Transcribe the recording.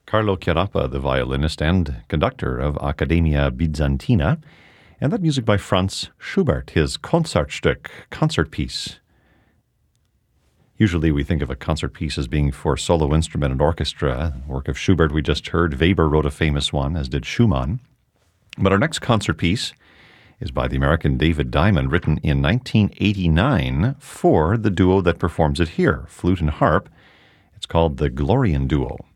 Carlo Chiarappa, the violinist and conductor of Accademia Bizantina, and that music by Franz Schubert, his Concertstück, concert piece. Usually we think of a concert piece as being for solo instrument and orchestra. Work of Schubert we just heard. Weber wrote a famous one, as did Schumann. But our next concert piece is by the American David Diamond, written in 1989 for the duo that performs it here, flute and harp. It's called the Glorian Duo.